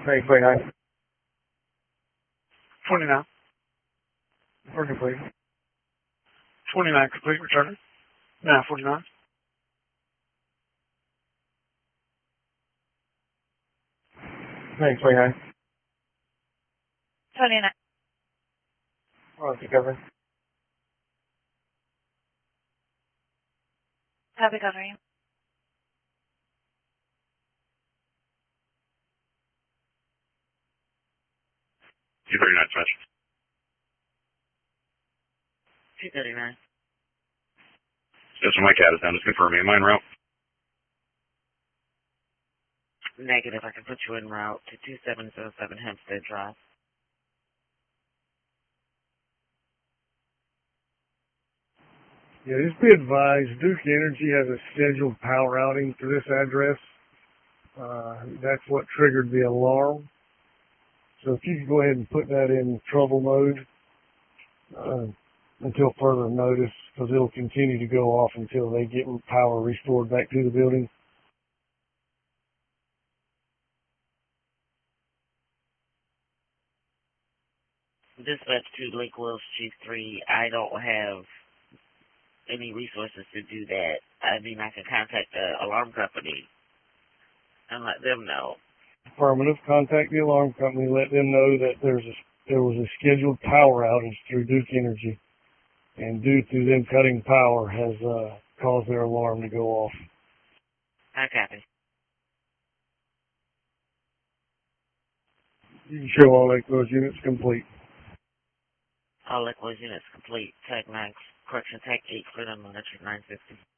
Thanks, 29. 29. Working, please. 29 complete, returning. Now 49. Thanks, 29. 29. Roger, covering. Copy covering. $239 smash. 239. Just my cat is down. Just confirming. Am I en route? Negative. I can put you en route to 2707 Hempstead Drive. Yeah, just be advised, Duke Energy has a scheduled power outing to this address. That's what triggered the alarm. So if you could go ahead and put that in trouble mode until further notice, because it'll continue to go off until they get power restored back to the building. Dispatch to Lake Wells Chief 3. I don't have any resources to do that. I mean, I can contact the alarm company and let them know. Affirmative. Contact the alarm company. Let them know that there was a scheduled power outage through Duke Energy, and due to them cutting power has caused their alarm to go off. I copy. You can show all Lake Wells units complete. All Lake Wells units complete. Tag 9, correction, tag 8, clear on electric 950.